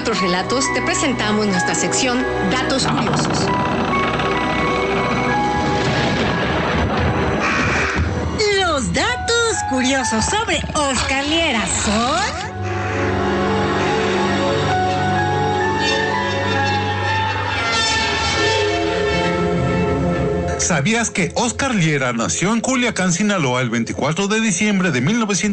otros relatos, te presentamos nuestra sección Datos Curiosos. Los datos curiosos sobre Óscar Liera son... ¿Sabías que Óscar Liera nació en Culiacán, Sinaloa, el 24 de diciembre de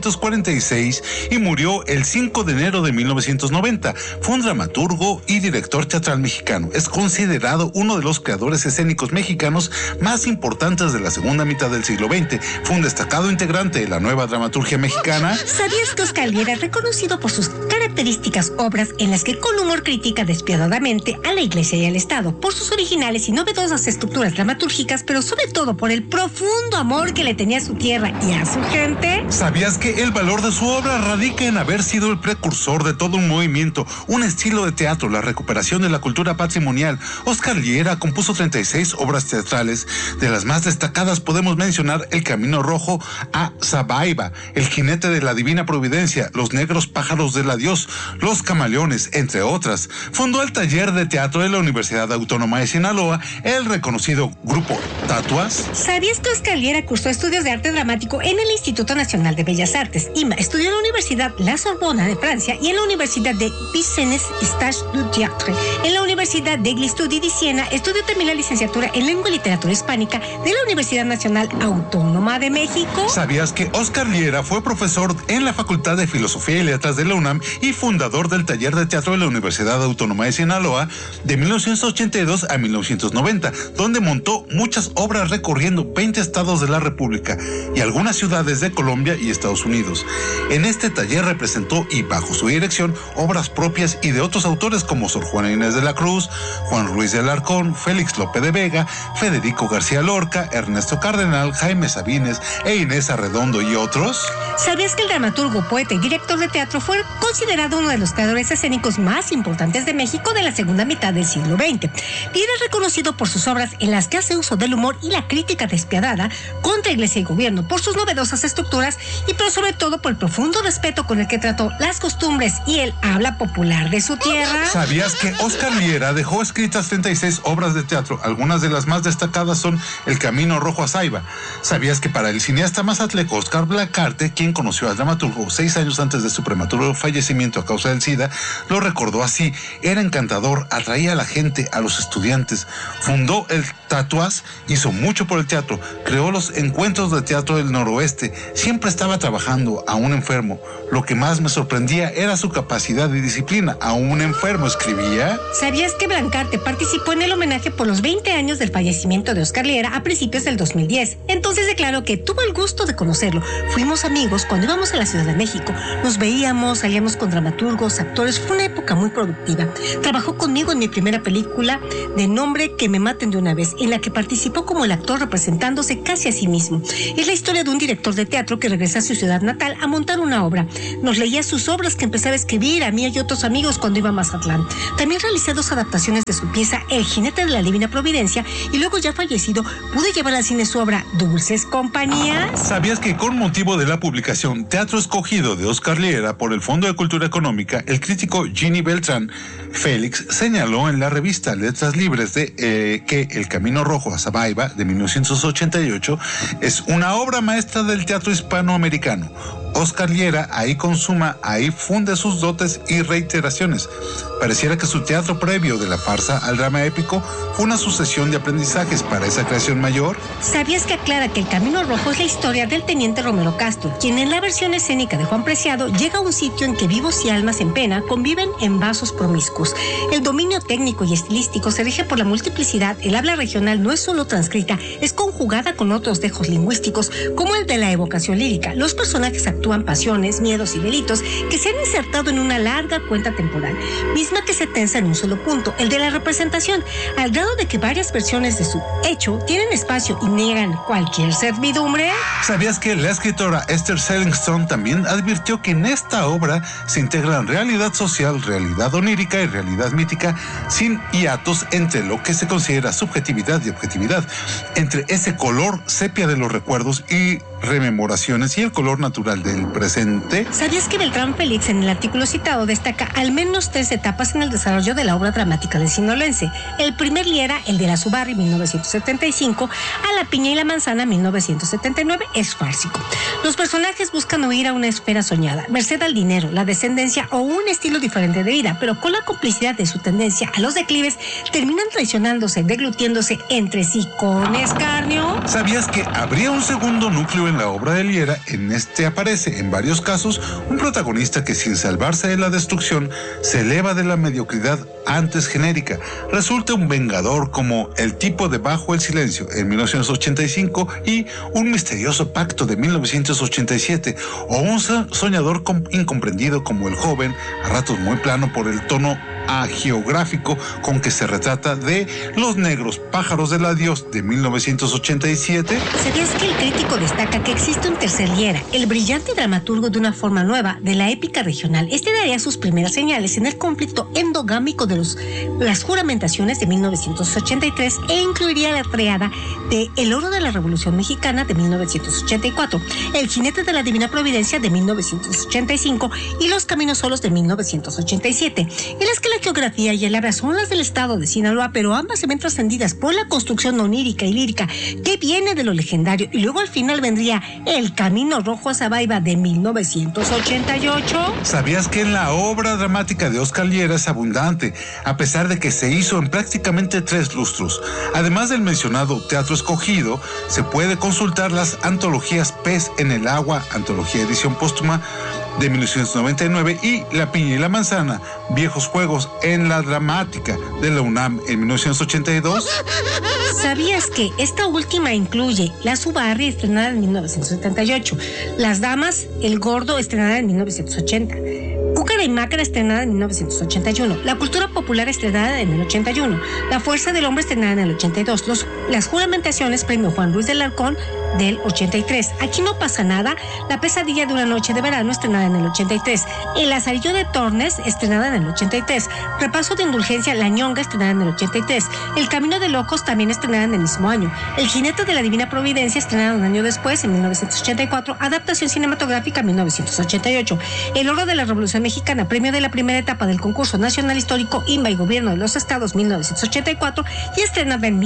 1946 y murió el 5 de enero de 1990? Fue un dramaturgo y director teatral mexicano. Es considerado uno de los creadores escénicos mexicanos más importantes de la segunda mitad del siglo XX. Fue un destacado integrante de la nueva dramaturgia mexicana. ¿Sabías que Óscar Liera es reconocido por sus características obras en las que con humor critica despiadadamente a la Iglesia y al Estado, por sus originales y novedosas estructuras dramatúrgicas, pero sobre todo por el profundo amor que le tenía a su tierra y a su gente? ¿Sabías que el valor de su obra radica en haber sido el precursor de todo un movimiento, un estilo de teatro, la recuperación de la cultura patrimonial? Óscar Liera compuso 36 obras teatrales. De las más destacadas podemos mencionar El Camino Rojo a Zabaiba, El Jinete de la Divina Providencia, Los Negros Pájaros del Adiós, Los Camaleones, entre otras. Fundó el Taller de Teatro de la Universidad Autónoma de Sinaloa, el reconocido grupo Tatuas. ¿Sabías que Óscar Liera cursó estudios de arte dramático en el Instituto Nacional de Bellas Artes, IMA? Estudió en la Universidad La Sorbona de Francia y en la Universidad de Vincennes Stage du Théâtre. En la Universidad de Studi di Siena estudió también la licenciatura en Lengua y Literatura Hispánica de la Universidad Nacional Autónoma de México. ¿Sabías que Óscar Liera fue profesor en la Facultad de Filosofía y Letras de la UNAM y fundador del Taller de Teatro de la Universidad Autónoma de Sinaloa de 1982 a 1990, donde montó muchas obras recorriendo 20 estados de la República y algunas ciudades de Colombia y Estados Unidos? En este taller representó y bajo su dirección obras propias y de otros autores como Sor Juana Inés de la Cruz, Juan Ruiz de Alarcón, Félix Lope de Vega, Federico García Lorca, Ernesto Cardenal, Jaime Sabines e Inés Arredondo y otros. ¿Sabías que el dramaturgo, poeta y director de teatro fue considerado uno de los creadores escénicos más importantes de México de la segunda mitad del siglo XX? Liera es reconocido por sus obras en las que hace uso del humor y la crítica despiadada contra Iglesia y gobierno, por sus novedosas estructuras y pero sobre todo por el profundo respeto con el que trató las costumbres y el habla popular de su tierra. ¿Sabías que Óscar Liera dejó escritas 36 obras de teatro? Algunas de las más destacadas son El Camino Rojo a Zabaiba. ¿Sabías que para el cineasta mazatleco Oscar Blacarte, quien conoció al dramaturgo 6 años antes de su prematuro fallecimiento a causa del SIDA, lo recordó así? Era encantador, atraía a la gente, a los estudiantes. Fundó el Tatuas, hizo mucho por el teatro, creó los encuentros de teatro del noroeste, siempre estaba trabajando a un enfermo. Lo que más me sorprendía era su capacidad y disciplina. A un enfermo escribía. ¿Sabías que Blancarte participó en el homenaje por los 20 años del fallecimiento de Óscar Liera a principios del 2010? Entonces declaró que tuvo el gusto de conocerlo. Fuimos amigos cuando íbamos a la Ciudad de México. Nos veíamos, salíamos con dramaturgos, actores. Fue una época muy productiva. Trabajó conmigo en mi primera película de nombre Que me maten de una vez, en la que participó como el actor representándose casi a sí mismo. Es la historia de un director de teatro que regresa a su ciudad natal a montar una obra. Nos leía sus obras que empezaba a escribir a mí y otros amigos cuando iba a Mazatlán. También realicé 2 adaptaciones de su pieza El Jinete de la Divina Providencia y luego, ya fallecido, pude llevar al cine su obra Dulces Compañías. ¿Sabías que con motivo de la publicación Teatro Escogido de Óscar Liera por el Fondo de Cultura Económica, el crítico Ginny Beltrán Félix señaló en la revista Letras Libres que El Camino Rojo a Zabaiba de 1988 es una obra maestra del teatro hispanoamericano? Óscar Liera ahí consuma, ahí funde sus dotes y reiteraciones. Pareciera que su teatro previo de la farsa al drama épico fue una sucesión de aprendizajes para esa creación mayor. ¿Sabías que aclara que El Camino Rojo es la historia del teniente Romero Castro, quien en la versión escénica de Juan Preciado llega a un sitio en que vivos y almas en pena conviven en vasos promiscuos? El dominio técnico y estilístico se rige por la multiplicidad. El habla regional no es solo transcrita, es conjugada con otros dejos lingüísticos, como el de la evocación lírica. Los personajes actúan pasiones, miedos y delitos que se han insertado en una larga cuenta temporal, misma que se tensa en un solo punto, el de la representación, al grado de que varias versiones de su hecho tienen espacio y niegan cualquier servidumbre. ¿Sabías que la escritora Esther Sellingstone también advirtió que en esta obra se integran realidad social, realidad onírica y realidad mítica, sin hiatos entre lo que se considera subjetividad y objetividad, entre ese color sepia de los recuerdos y rememoraciones y el color natural de del presente? ¿Sabías que Beltrán Félix, en el artículo citado, destaca al menos 3 etapas en el desarrollo de la obra dramática del sinaloense? El primer Liera, el de la Subarri, 1975, a La Piña y la Manzana, 1979, es fársico. Los personajes buscan huir a una esfera soñada, merced al dinero, la descendencia o un estilo diferente de vida, pero con la complicidad de su tendencia a los declives, terminan traicionándose, deglutiéndose entre sí con escarnio. ¿Sabías que habría un segundo núcleo en la obra de Liera? En este aparece, en varios casos, un protagonista que, sin salvarse de la destrucción, se eleva de la mediocridad antes genérica. Resulta un vengador, como El tipo de Bajo el Silencio, en 1985, y Un misterioso pacto, de 1987, o un soñador incomprendido, como El joven, a ratos muy plano por el tono agiográfico con que se retrata, de Los negros pájaros del adiós, de 1987. ¿Sabías que el crítico destaca que existe un tercer Liera, el brillante dramaturgo de una forma nueva de la épica regional? Este daría sus primeras señales en el conflicto endogámico de las juramentaciones, de 1983, e incluiría la triada de El oro de la Revolución Mexicana, de 1984, El jinete de la Divina Providencia, de 1985, y Los caminos solos, de 1987, en las que la geografía y el habla son las del estado de Sinaloa, pero ambas se ven trascendidas por la construcción onírica y lírica que viene de lo legendario, y luego al final vendría El camino rojo a Zabaiba, de 1988. ¿Sabías que en la obra dramática de Oscar Liera es abundante, a pesar de que se hizo en prácticamente 3 lustros? Además del mencionado Teatro Escogido, se puede consultar las antologías Pez en el agua, antología edición póstuma, de 1999, y La Piña y la Manzana, viejos juegos en la dramática, de la UNAM, en 1982. ¿Sabías que esta última incluye La Subarri, estrenada en 1978, Las damas, El gordo, estrenada en 1980, Cúcara y Mácara, estrenada en 1981, La cultura popular, estrenada en el 81, La fuerza del hombre, estrenada en el 82, Las juramentaciones, premio Juan Ruiz del Alarcón, del 83, Aquí no pasa nada, La pesadilla de una noche de verano, estrenada en el 83, El lazarillo de Tornes, estrenada en el 83, Repaso de indulgencia, La ñonga, estrenada en el 83, El camino de locos, también estrenada en el mismo año, El jinete de la Divina Providencia, estrenada un año después, en 1984, adaptación cinematográfica, 1988, El oro de la Revolución Mexicana, premio de la primera etapa del concurso nacional histórico INBA y Gobierno de los Estados, 1984, y estrenada en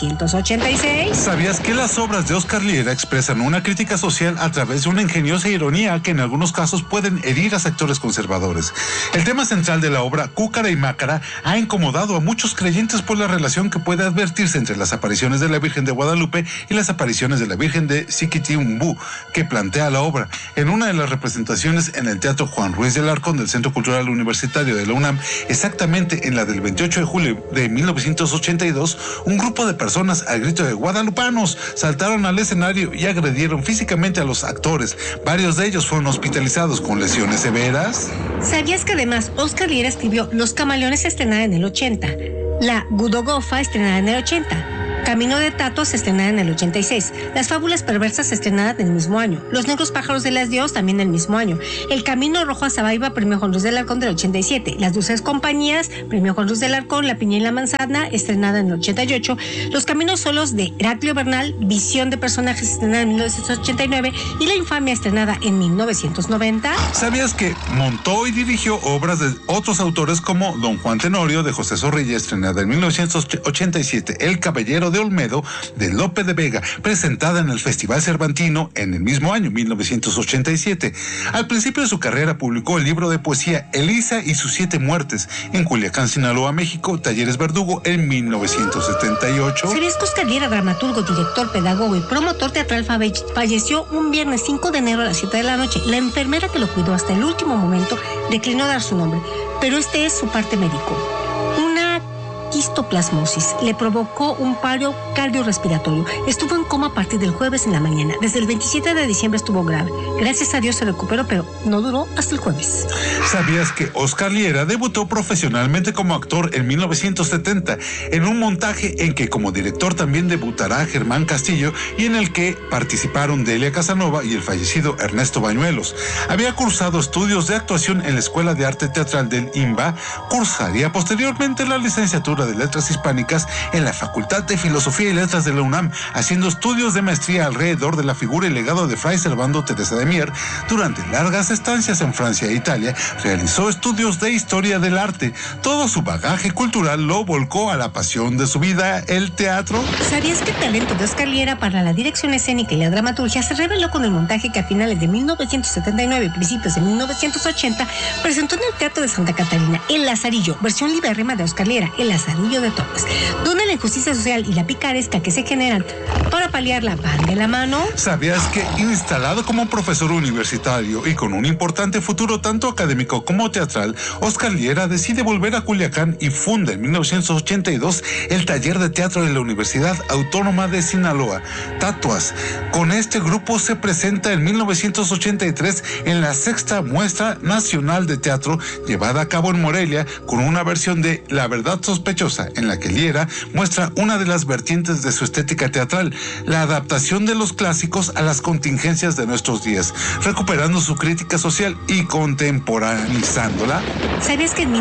1986. ¿Sabías que las obras de Oscar Liera expresan una crítica social a través de una ingeniosa ironía que en algunos casos pueden herir a sectores conservadores? El tema central de la obra, Cúcara y Mácara, ha incomodado a muchos creyentes por la relación que puede advertirse entre las apariciones de la Virgen de Guadalupe y las apariciones de la Virgen de Siquitiumbú, que plantea la obra. En una de las representaciones en el Teatro Juan Ruiz del Alarcón del Centro Cultural Universitario de la UNAM, exactamente en la del 28 de julio de 1982, un grupo de personas, al grito de "guadalupanos", saltaron al escenario y agredieron físicamente a los actores. Varios de ellos fueron hospitalizados con lesiones severas. ¿Sabías que además Oscar Liera escribió Los camaleones, estrenada en el 80, La Gudogofa, estrenada en el 80, Camino de Tatos, estrenada en el 86, Las fábulas perversas, estrenada en el mismo año, Los negros pájaros de las Dios, también en el mismo año, El camino rojo a Zabaiba, premio Juan Ruiz del Alarcón, del 87, Las dulces compañías, premio Juan Ruiz del Alarcón, La piña y la manzana, estrenada en el 88, Los caminos solos, de Heraclio Bernal, Visión de personajes, estrenada en 1989, y La infamia, estrenada en 1990. ¿Sabías que montó y dirigió obras de otros autores como Don Juan Tenorio, de José Zorrilla, estrenada en 1987, El caballero de Olmedo, de Lope de Vega, presentada en el Festival Cervantino en el mismo año, 1987. Al principio de su carrera publicó el libro de poesía Elisa y sus 7 muertes, en Culiacán, Sinaloa, México, Talleres Verdugo, en 1978. ¿Sabías que Oscar Liera, dramaturgo, director, pedagogo y promotor teatral, falleció un viernes 5 de enero a las 7 de la noche? La enfermera que lo cuidó hasta el último momento declinó dar su nombre, pero este es su parte médico. Una histoplasmosis le provocó un paro cardiorrespiratorio. Estuvo en coma a partir del jueves en la mañana. Desde el 27 de diciembre estuvo grave. Gracias a Dios se recuperó, pero no duró hasta el jueves. ¿Sabías que Oscar Liera debutó profesionalmente como actor en 1970 en un montaje en que como director también debutará Germán Castillo y en el que participaron Delia Casanova y el fallecido Ernesto Bañuelos? Había cursado estudios de actuación en la Escuela de Arte Teatral del INBA. Cursaría posteriormente la licenciatura asignatura de Letras Hispánicas en la Facultad de Filosofía y Letras de la UNAM, haciendo estudios de maestría alrededor de la figura y legado de Fray Servando Teresa de Mier. Durante largas estancias en Francia e Italia, realizó estudios de historia del arte. Todo su bagaje cultural lo volcó a la pasión de su vida, el teatro. ¿Sabías que el talento de Oscar Liera para la dirección escénica y la dramaturgia se reveló con el montaje que a finales de 1979 y principios de 1980 presentó en el Teatro de Santa Catarina, El Lazarillo, versión libérrima de Oscar Liera, El Lazarillo de Torres, donde la injusticia social y la picaresca que se generan para paliarla van de la mano? ¿Sabías que instalado como profesor universitario y con un importante futuro tanto académico como teatral, Oscar Liera decide volver a Culiacán y funda en 1982 el taller de teatro de la Universidad Autónoma de Sinaloa, Tatuas? Con este grupo se presenta en 1983 en la 6ª Muestra Nacional de Teatro, llevada a cabo en Morelia, con una versión de La Verdad Sospechosa, en la que Liera muestra una de las vertientes de su estética teatral, la adaptación de los clásicos a las contingencias de nuestros días, recuperando su crítica social y contemporaneizándola. ¿Sabías que en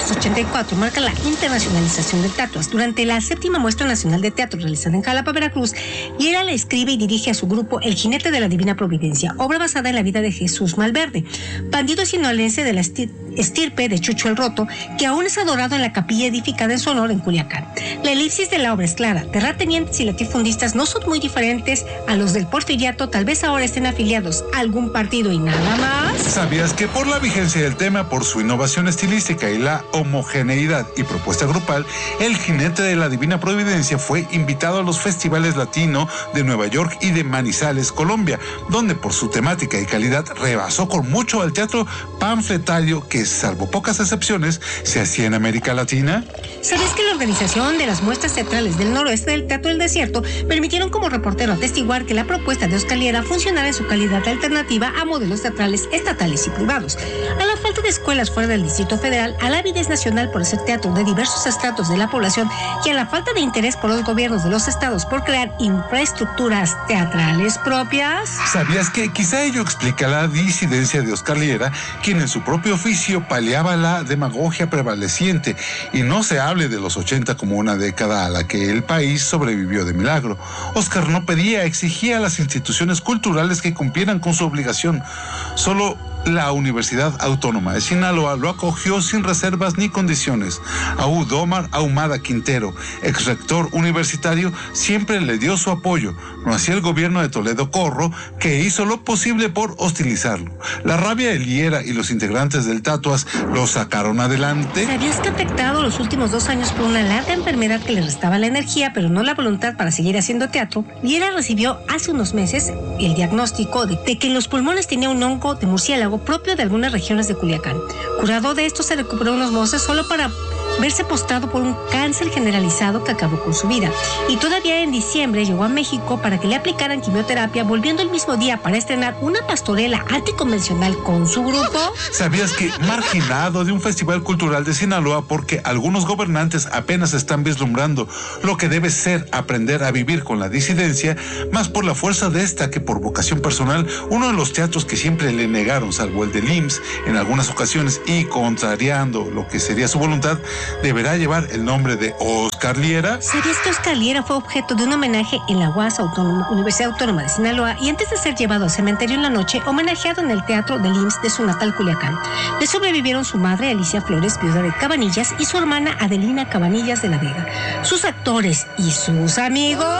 1984 marca la internacionalización del Tatuas? Durante la 7ª Muestra Nacional de Teatro realizada en Jalapa, Veracruz, Liera la escribe y dirige a su grupo El Jinete de la Divina Providencia, obra basada en la vida de Jesús Malverde, bandido sinaloense de la estirpe de Chucho el Roto, que aún es adorado en la capilla edificada en su honor en Culiacán. La elipsis de la obra es clara: terratenientes y latifundistas no son muy diferentes a los del Porfiriato, tal vez ahora estén afiliados a algún partido y nada más. ¿Sabías que por la vigencia del tema, por su innovación estilística y la homogeneidad y propuesta grupal, El Jinete de la Divina Providencia fue invitado a los festivales latino de Nueva York y de Manizales, Colombia, donde por su temática y calidad rebasó con mucho al teatro panfletario que, salvo pocas excepciones, se hacía en América Latina? ¿Sabes que la organización de las muestras teatrales del noroeste del Teatro del Desierto permitieron como reportero atestiguar que la propuesta de Oscar Liera funcionara en su calidad alternativa a modelos teatrales estatales y privados? A la falta de escuelas fuera del Distrito Federal, a la avidez nacional por hacer teatro de diversos estratos de la población y a la falta de interés por los gobiernos de los estados por crear infraestructuras teatrales propias. ¿Sabías que quizá ello explica la disidencia de Oscar Liera, quien en su propio oficio paliaba la demagogia prevaleciente, y no se hable de los 80 como una década a la que el país sobrevivió de milagro? Oscar no pedía, exigía a las instituciones culturales que cumplieran con su obligación. Solo la Universidad Autónoma de Sinaloa lo acogió sin reservas ni condiciones. Aúd Omar Ahumada Quintero, ex rector universitario, siempre le dio su apoyo. No hacía el gobierno de Toledo Corro, que hizo lo posible por hostilizarlo. La rabia de Liera y los integrantes del Tatuas lo sacaron adelante. ¿Sabías que afectado los últimos 2 años por una larga enfermedad que le restaba la energía, pero no la voluntad para seguir haciendo teatro? Liera recibió hace unos meses el diagnóstico de que en los pulmones tenía un hongo de murciélago propio de algunas regiones de Culiacán. Curado de esto, se recuperó unos meses solo para verse postrado por un cáncer generalizado que acabó con su vida. Y todavía en diciembre llegó a México para que le aplicaran quimioterapia, volviendo el mismo día para estrenar una pastorela anticonvencional con su grupo. ¿Sabías que marginado de un festival cultural de Sinaloa porque algunos gobernantes apenas están vislumbrando lo que debe ser aprender a vivir con la disidencia, más por la fuerza de esta que por vocación personal, uno de los teatros que siempre le negaron, salvo el del IMSS en algunas ocasiones y contrariando lo que sería su voluntad, deberá llevar el nombre de Oscar Liera? ¿Sabías que Oscar Liera fue objeto de un homenaje en la UAS Autónoma, Universidad Autónoma de Sinaloa, y antes de ser llevado al cementerio en la noche, homenajeado en el Teatro del IMSS de su natal Culiacán? Le sobrevivieron su madre Alicia Flores, viuda de Cabanillas, y su hermana Adelina Cabanillas de la Vega. Sus actores y sus amigos...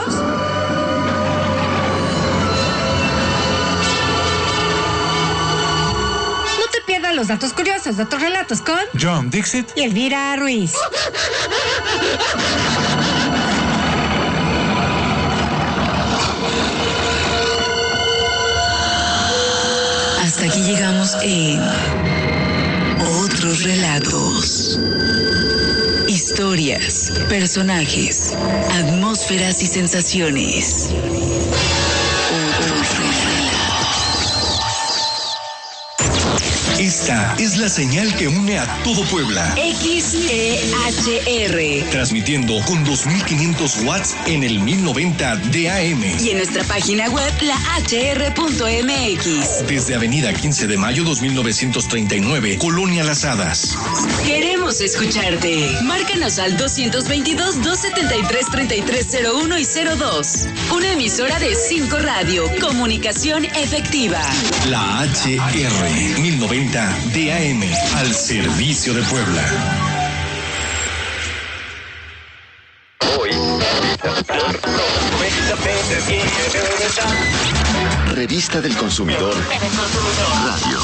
Los datos curiosos, datos relatos con John Dixit y Elvira Ruiz. Hasta aquí llegamos en Otros Relatos. Historias, personajes, atmósferas y sensaciones. Esta es la señal que une a todo Puebla. XEHR. Transmitiendo con 2500 watts en el 1090 de AM. Y en nuestra página web, lahr.mx. Desde Avenida 15 de Mayo 2939, Colonia Las Hadas. Queremos escucharte. Márcanos al 222-273-3301 y 02. Una emisora de 5 Radio. Comunicación efectiva. La HR 1090 DAM, al servicio de Puebla. Revista del Consumidor Radio.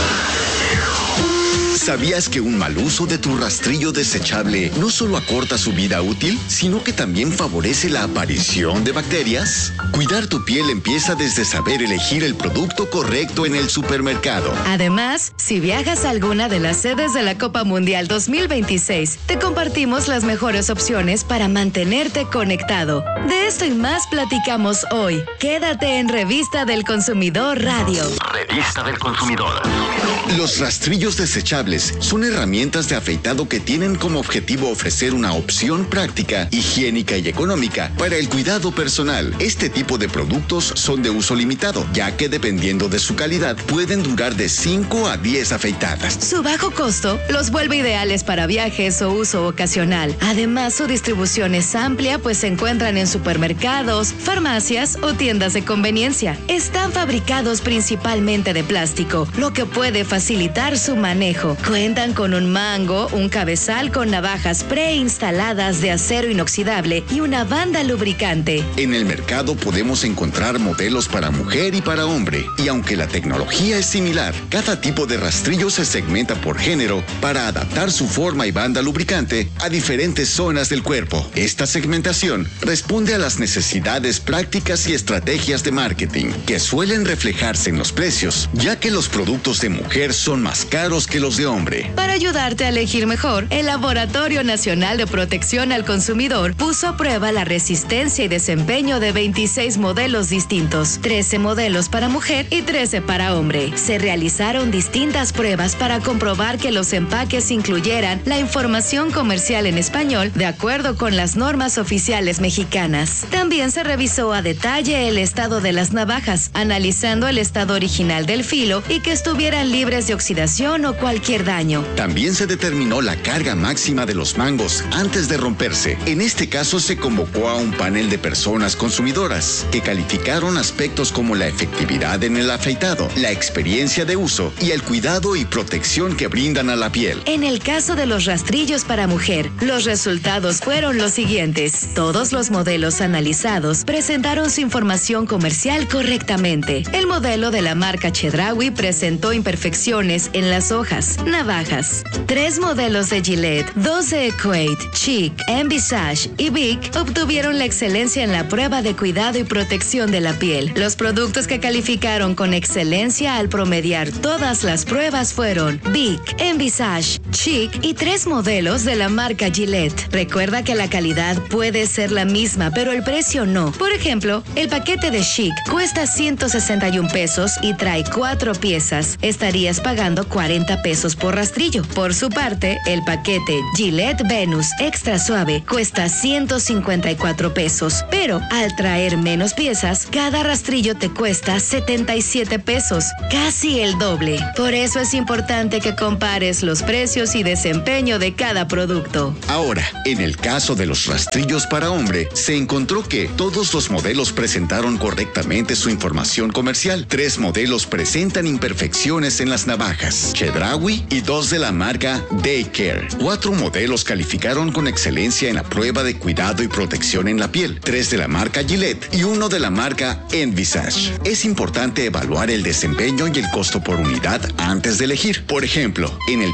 ¿Sabías que un mal uso de tu rastrillo desechable no solo acorta su vida útil, sino que también favorece la aparición de bacterias? Cuidar tu piel empieza desde saber elegir el producto correcto en el supermercado. Además, si viajas a alguna de las sedes de la Copa Mundial 2026, te compartimos las mejores opciones para mantenerte conectado. De esto y más platicamos hoy. Quédate en Revista del Consumidor Radio. Revista del Consumidor. Los rastrillos desechables son herramientas de afeitado que tienen como objetivo ofrecer una opción práctica, higiénica y económica para el cuidado personal. Este tipo de productos son de uso limitado, ya que dependiendo de su calidad pueden durar de 5 a 10 afeitadas. Su bajo costo los vuelve ideales para viajes o uso ocasional. Además, su distribución es amplia, pues se encuentran en supermercados, farmacias o tiendas de conveniencia. Están fabricados principalmente de plástico, lo que puede facilitar su manejo. Cuentan con un mango, un cabezal con navajas preinstaladas de acero inoxidable y una banda lubricante. En el mercado podemos encontrar modelos para mujer y para hombre, y aunque la tecnología es similar, cada tipo de rastrillo se segmenta por género para adaptar su forma y banda lubricante a diferentes zonas del cuerpo. Esta segmentación responde a las necesidades prácticas y estrategias de marketing, que suelen reflejarse en los precios, ya que los productos de mujer son más caros que los de hombre. Para ayudarte a elegir mejor, el Laboratorio Nacional de Protección al Consumidor puso a prueba la resistencia y desempeño de 26 modelos distintos, 13 modelos para mujer y 13 para hombre. Se realizaron distintas pruebas para comprobar que los empaques incluyeran la información comercial en español de acuerdo con las normas oficiales mexicanas. También se revisó a detalle el estado de las navajas, analizando el estado original del filo y que estuvieran libres de oxidación o cualquier daño. También se determinó la carga máxima de los mangos antes de romperse. En este caso se convocó a un panel de personas consumidoras que calificaron aspectos como la efectividad en el afeitado, la experiencia de uso y el cuidado y protección que brindan a la piel. En el caso de los rastrillos para mujer, los resultados fueron los siguientes. Todos los modelos analizados presentaron su información comercial correctamente. El modelo de la marca Chedraui presentó imperfecciones en las hojas, navajas. 3 modelos de Gillette, 2 de Equate, Chic, Envisage y Bic obtuvieron la excelencia en la prueba de cuidado y protección de la piel. Los productos que calificaron con excelencia al promediar todas las pruebas fueron Bic, Envisage, Chic y 3 modelos de la marca Gillette. Recuerda que la calidad puede ser la misma, pero el precio no. Por ejemplo, el paquete de Chic cuesta 161 pesos y trae 4 piezas. Estarías pagando 40 pesos por rastrillo. Por su parte, el paquete Gillette Venus Extra Suave cuesta 154 pesos, pero al traer menos piezas, cada rastrillo te cuesta 77 pesos, casi el doble. Por eso es importante que compares los precios y desempeño de cada producto. Ahora, en el caso de los rastrillos para hombre, se encontró que todos los modelos presentaron correctamente su información comercial. 3 modelos presentan imperfecciones en las navajas, Chedraui y 2 de la marca Daycare. 4 modelos calificaron con excelencia en la prueba de cuidado y protección en la piel, 3 de la marca Gillette y 1 de la marca Envisage. Es importante evaluar el desempeño y el costo por unidad antes de elegir. Por ejemplo, en el paquete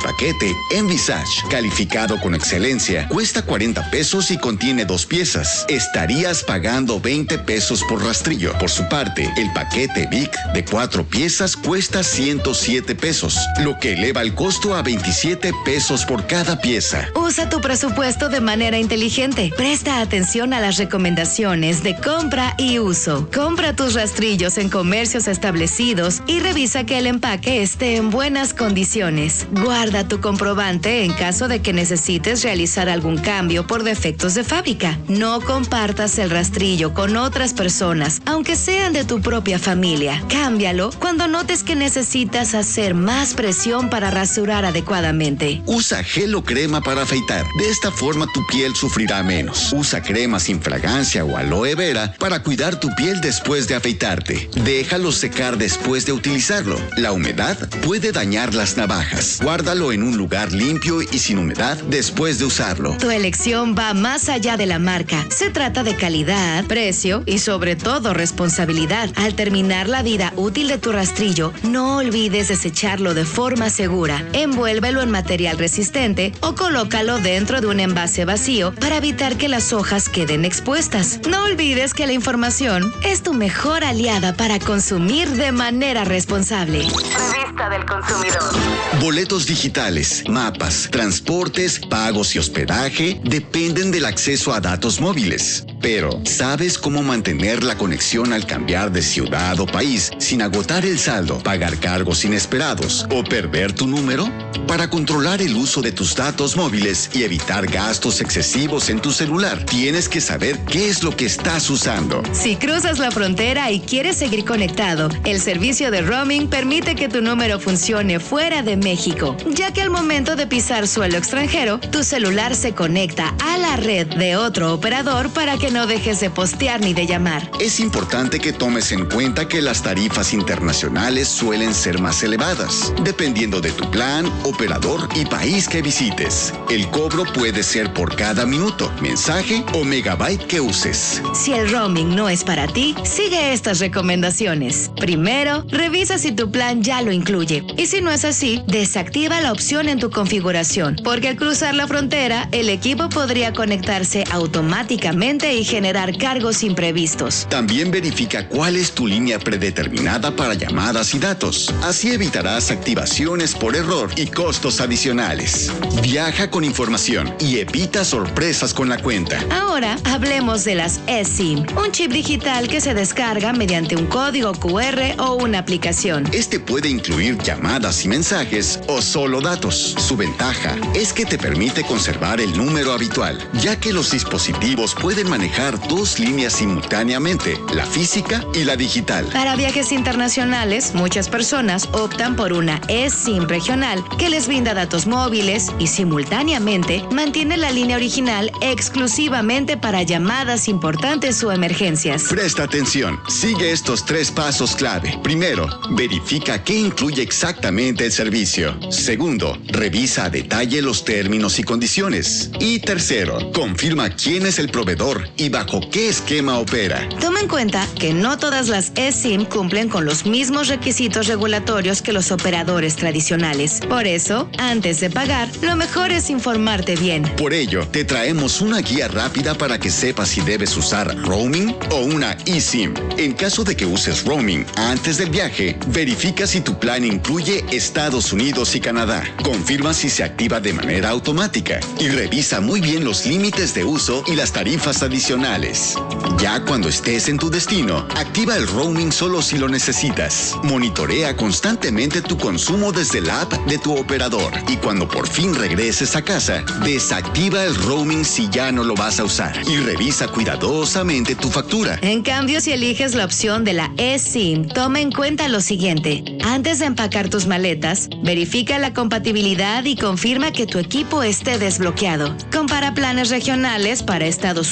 de Envisage, calificado con excelencia, cuesta 40 pesos y contiene 2 piezas. Estarías pagando 20 pesos por rastrillo. Por su parte, el paquete Vic de 4 piezas cuesta 107 pesos, lo que eleva el costo a 27 pesos por cada pieza. Usa tu presupuesto de manera inteligente. Presta atención a las recomendaciones de compra y uso. Compra tus rastrillos en comercios establecidos y revisa que el empaque esté en buenas condiciones. Guarda tu comprobante en caso de que necesites realizar algún cambio por defectos de fábrica. No compartas el rastrillo con otras personas, aunque sean de tu propia familia. Cámbialo cuando notes que necesitas hacer más presión para rasurar adecuadamente. Usa gel o crema para afeitar. De esta forma tu piel sufrirá menos. Usa crema sin fragancia o aloe vera para cuidar tu piel después de afeitarte. Déjalo secar después de utilizarlo. La humedad puede dañar las navajas. Guárdalo en un lugar limpio y sin humedad después de usarlo. Tu elección va más allá de la marca. Se trata de calidad, precio y sobre todo responsabilidad. Al terminar la vida útil de tu rastrillo, no olvides desecharlo de forma segura. Envuélvelo en material resistente o colócalo dentro de un envase vacío para evitar que las hojas queden expuestas. No olvides que la información es tu mejor aliada para consumir de manera responsable. Revista del Consumidor. Boletos digitales, mapas, transportes, pagos y hospedaje dependen del acceso a datos móviles. Pero, ¿sabes cómo mantener la conexión al cambiar de ciudad o país sin agotar el saldo, pagar cargos inesperados o perder tu número? Para controlar el uso de tus datos móviles y evitar gastos excesivos en tu celular, tienes que saber qué es lo que estás usando. Si cruzas la frontera y quieres seguir conectado, el servicio de roaming permite que tu número funcione fuera de México, ya que al momento de pisar suelo extranjero, tu celular se conecta a la red de otro operador para que no dejes de postear ni de llamar. Es importante que tomes en cuenta que las tarifas internacionales suelen ser más elevadas, dependiendo de tu plan, operador y país que visites. El cobro puede ser por cada minuto, mensaje o megabyte que uses. Si el roaming no es para ti, sigue estas recomendaciones. Primero, revisa si tu plan ya lo incluye. Y si no es así, desactiva la opción en tu configuración, porque al cruzar la frontera, el equipo podría conectarse automáticamente y generar cargos imprevistos. También verifica cuál es tu línea predeterminada para llamadas y datos. Así evitarás activaciones por error y costos adicionales. Viaja con información y evita sorpresas con la cuenta. Ahora hablemos de las eSIM, un chip digital que se descarga mediante un código QR o una aplicación. Este puede incluir llamadas y mensajes o solo datos. Su ventaja es que te permite conservar el número habitual, ya que los dispositivos pueden manejar 2 líneas simultáneamente, la física y la digital. Para viajes internacionales, muchas personas optan por una eSIM regional que les brinda datos móviles y simultáneamente mantiene la línea original exclusivamente para llamadas importantes o emergencias. Presta atención, sigue estos 3 pasos clave. Primero, verifica qué incluye exactamente el servicio. Segundo, revisa a detalle los términos y condiciones. Y tercero, confirma quién es el proveedor y bajo qué esquema opera. Toma en cuenta que no todas las eSIM cumplen con los mismos requisitos regulatorios que los operadores tradicionales. Por eso, antes de pagar, lo mejor es informarte bien. Por ello, te traemos una guía rápida para que sepas si debes usar roaming o una eSIM. En caso de que uses roaming antes del viaje, verifica si tu plan incluye Estados Unidos y Canadá. Confirma si se activa de manera automática y revisa muy bien los límites de uso y las tarifas adicionales. Ya cuando estés en tu destino, activa el roaming solo si lo necesitas. Monitorea constantemente tu consumo desde la app de tu operador y cuando por fin regreses a casa, desactiva el roaming si ya no lo vas a usar y revisa cuidadosamente tu factura. En cambio, si eliges la opción de la eSIM, toma en cuenta lo siguiente. Antes de empacar tus maletas, verifica la compatibilidad y confirma que tu equipo esté desbloqueado. Compara planes regionales para Estados